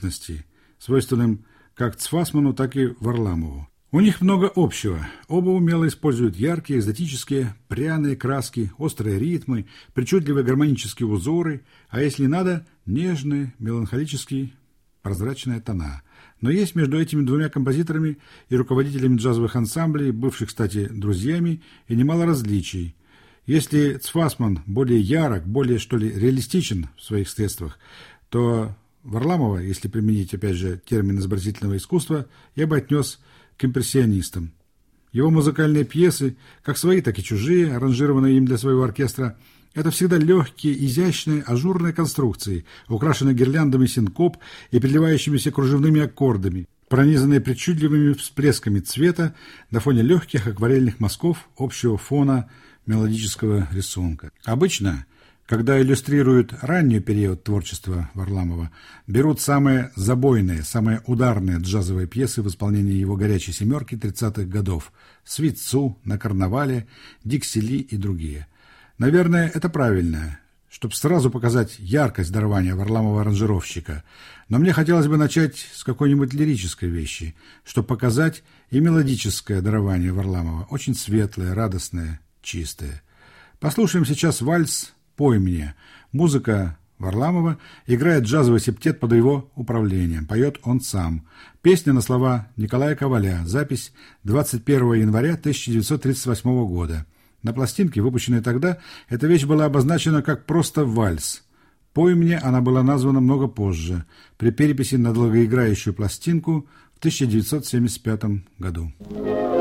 свойственным как Цфасману, так и Варламову. У них много общего. Оба умело используют яркие, экзотические, пряные краски, острые ритмы, причудливые гармонические узоры, а если надо, нежные, меланхолические, прозрачные тона. Но есть между этими двумя композиторами и руководителями джазовых ансамблей, бывших, кстати, друзьями, и немало различий. Если Цфасман более ярок, более, что ли, реалистичен в своих средствах, то Варламова, если применить, опять же, термин изобразительного искусства, я бы отнес к импрессионистам. Его музыкальные пьесы, как свои, так и чужие, аранжированные им для своего оркестра, это всегда легкие, изящные, ажурные конструкции, украшенные гирляндами синкоп и переливающимися кружевными аккордами, пронизанные причудливыми всплесками цвета на фоне легких акварельных мазков общего фона мелодического рисунка. Обычно, когда иллюстрируют ранний период творчества Варламова, берут самые забойные, самые ударные джазовые пьесы в исполнении его «Горячей семерки» 30-х годов «Свит Су», «На карнавале», «Дикси Ли» и другие. Наверное, это правильно, чтобы сразу показать яркость дарования Варламова-аранжировщика. Но мне хотелось бы начать с какой-нибудь лирической вещи, чтобы показать и мелодическое дарование Варламова, очень светлое, радостное, чистое. Послушаем сейчас вальс «Пой мне». Музыка Варламова, играет джазовый септет под его управлением. Поет он сам. Песня на слова Николая Коваля. Запись 21 января 1938 года. На пластинке, выпущенной тогда, эта вещь была обозначена как просто вальс. «Пой мне» она была названа много позже, при переписи на долгоиграющую пластинку в 1975 году.